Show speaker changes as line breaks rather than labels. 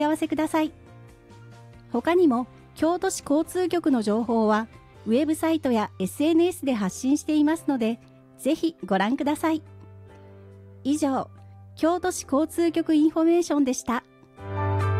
合わせください。他にも京都市交通局の情報はウェブサイトや SNS で発信していますので、ぜひご覧ください。以上、京都市交通局インフォメーションでした。